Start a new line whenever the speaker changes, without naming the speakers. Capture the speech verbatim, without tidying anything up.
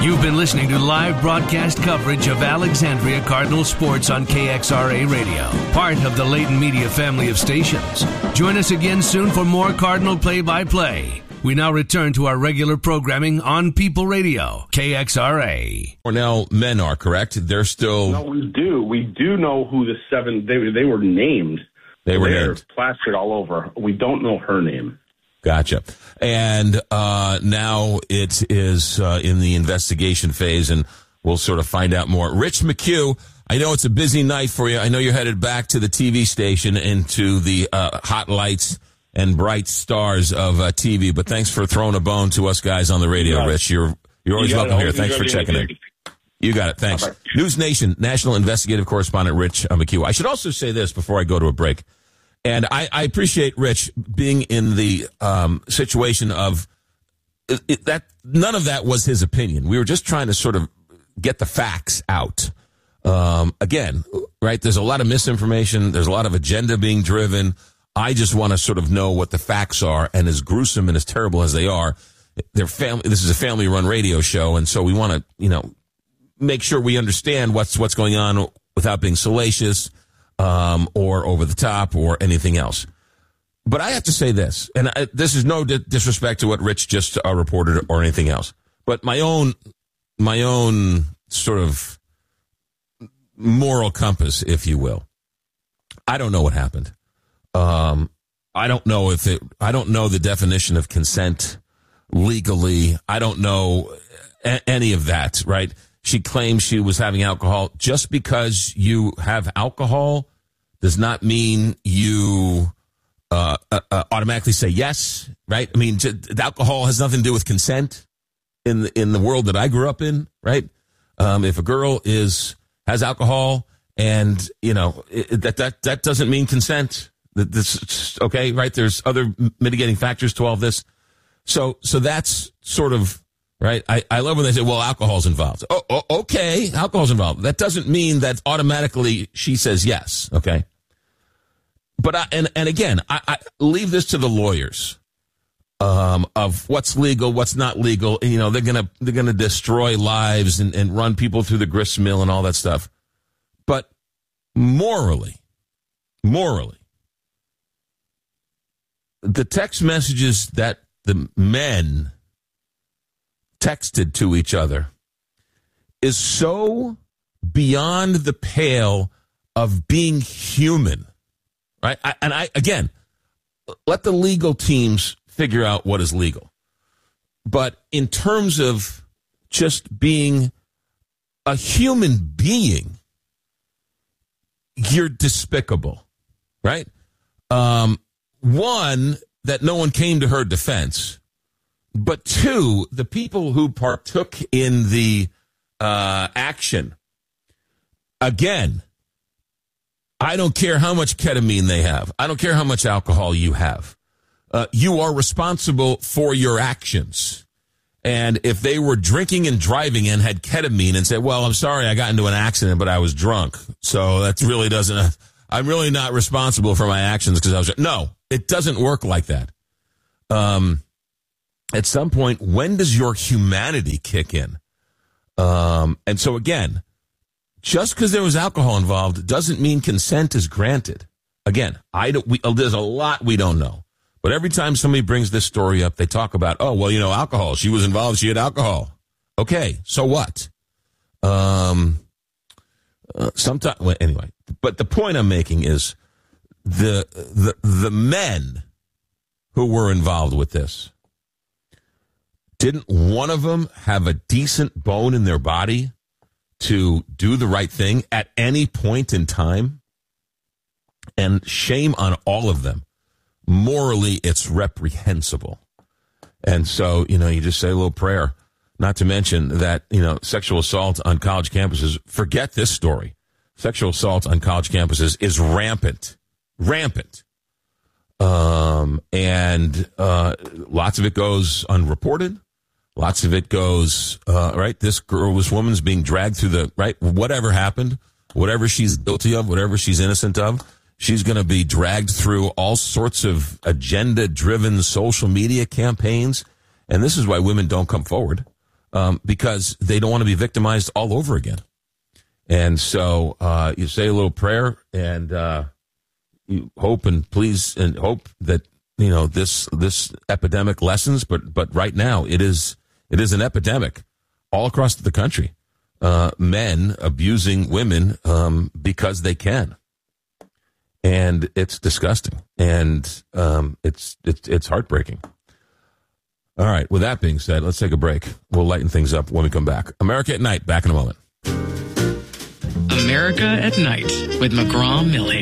You've been listening to live broadcast coverage of Alexandria Cardinal sports on K X R A Radio, part of the Leighton Media family of stations. Join us again soon for more Cardinal play-by-play. We now return to our regular programming on People Radio, K X R A.
Cornell men are correct. They're still.
No, we do. We do know who the seven. They they were named.
They were
They're
named.
plastered all over. We don't know her name.
Gotcha. And uh, now it is uh, in the investigation phase, and we'll sort of find out more. Rich McHugh, I know it's a busy night for you. I know you're headed back to the T V station and to the uh, hot lights and bright stars of uh, T V, but thanks for throwing a bone to us guys on the radio, Rich. You're you're always
You
welcome
it.
here. Thanks for checking in. You got it. Thanks.
Bye-bye.
News Nation, national investigative correspondent Rich McHugh. I should also say this before I go to a break. And I, I appreciate Rich being in the um, situation of it, it, that. None of that was his opinion. We were just trying to sort of get the facts out. Um, again, right? There's a lot of misinformation. There's a lot of agenda being driven. I just want to sort of know what the facts are. And as gruesome and as terrible as they are, they're family. This is a family-run radio show, and so we want to, you know, make sure we understand what's what's going on without being salacious. Um, or over the top or anything else. But I have to say this, and I, this is no di- disrespect to what Rich just uh, reported or anything else, but my own, my own sort of moral compass, if you will. I don't know what happened. Um, I don't know if it, I don't know the definition of consent legally. I don't know a- any of that, right? She claims she was having alcohol. Just because you have alcohol does not mean you uh, uh, automatically say yes, right? I mean, j- alcohol has nothing to do with consent in the, in the world that I grew up in, right? Um, if a girl is has alcohol and, you know, it, that, that, that doesn't mean consent. That this, okay, right? There's other mitigating factors to all of this. So, so that's sort of... Right? I, I love when they say, well, alcohol's involved. Oh, oh, okay, alcohol's involved. That doesn't mean that automatically she says yes, okay? But, I, and, and again, I, I leave this to the lawyers um, of what's legal, what's not legal. You know, they're going to they're gonna destroy lives and, and run people through the grist mill and all that stuff. But morally, morally, the text messages that the men texted to each other is so beyond the pale of being human, right? I, and I, again, let the legal teams figure out what is legal. But in terms of just being a human being, you're despicable, right? Um, one, that no one came to her defense. But two, the people who partook in the uh, action, again, I don't care how much ketamine they have. I don't care how much alcohol you have. Uh, you are responsible for your actions. And if they were drinking and driving and had ketamine and said, well, I'm sorry, I got into an accident, but I was drunk. So that really doesn't, I'm really not responsible for my actions because I was, no, it doesn't work like that. Um, At some point, when does your humanity kick in? Um, and so, again, just because there was alcohol involved doesn't mean consent is granted. Again, I don't, we, there's a lot we don't know. But every time somebody brings this story up, they talk about, oh, well, you know, alcohol. She was involved. She had alcohol. Okay, so what? Um, uh, sometimes, well, anyway. But the point I'm making is the the the men who were involved with this, didn't one of them have a decent bone in their body to do the right thing at any point in time? And shame on all of them. Morally, it's reprehensible. And so, you know, you just say a little prayer. Not to mention that, you know, sexual assault on college campuses, forget this story. Sexual assault on college campuses is rampant. Rampant. Um, and uh, lots of it goes unreported. Lots of it goes, uh, right, this girl, this woman's being dragged through the, right, whatever happened, whatever she's guilty of, whatever she's innocent of, she's going to be dragged through all sorts of agenda-driven social media campaigns. And this is why women don't come forward. um, because they don't want to be victimized all over again. And so uh, you say a little prayer and uh, you hope and please and hope that you know this this epidemic lessens. But but right now it is it is an epidemic all across the country. Uh, men abusing women um, because they can, and it's disgusting, and um, it's it's it's heartbreaking. All right. With that being said, let's take a break. We'll lighten things up when we come back. America at Night. Back in a moment.
America at Night with McGraw Millie.